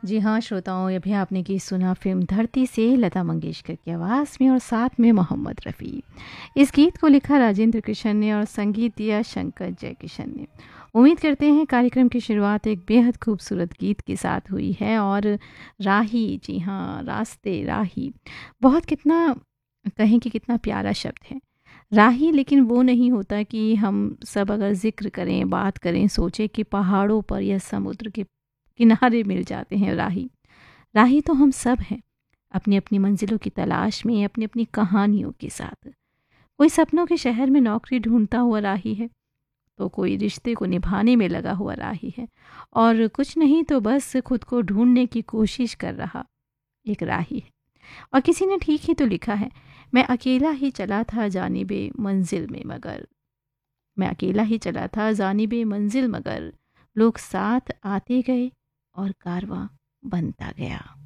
जी हाँ श्रोताओं, अभी आपने की सुना फिल्म धरती से लता मंगेशकर की आवाज़ में और साथ में मोहम्मद रफ़ी। इस गीत को लिखा राजेंद्र किशन ने और संगीत दिया शंकर जयकिशन ने। उम्मीद करते हैं कार्यक्रम की शुरुआत एक बेहद खूबसूरत गीत के साथ हुई है। और राही, जी हाँ, रास्ते राही, बहुत कितना कहें कि कितना प्यारा शब्द है राही। लेकिन वो नहीं होता कि हम सब अगर जिक्र करें, बात करें, सोचें कि पहाड़ों पर या समुद्र के किनारे मिल जाते हैं राही। राही तो हम सब हैं, अपनी अपनी मंजिलों की तलाश में, अपनी अपनी कहानियों के साथ। कोई सपनों के शहर में नौकरी ढूंढता हुआ राही है, तो कोई रिश्ते को निभाने में लगा हुआ राही है, और कुछ नहीं तो बस खुद को ढूंढने की कोशिश कर रहा एक राही है। और किसी ने ठीक ही तो लिखा है, मैं अकेला ही चला था जानिबे मंजिल में मगर। मैं अकेला ही चला था जानिबे मंजिल मगर, लोग साथ आते गए और कारवां बनता गया।